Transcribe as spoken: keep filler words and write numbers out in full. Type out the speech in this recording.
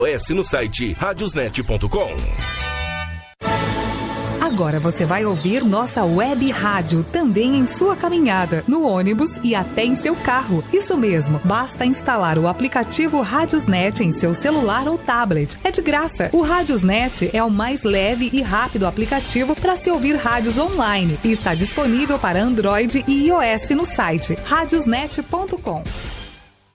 S no site radiosnet ponto com. Agora você vai ouvir nossa web rádio também em sua caminhada, no ônibus e até em seu carro. Isso mesmo, basta instalar o aplicativo Radiosnet em seu celular ou tablet. É de graça. O Radiosnet é o mais leve e rápido aplicativo para se ouvir rádios online e está disponível para Android e iOS no site radiosnet ponto com.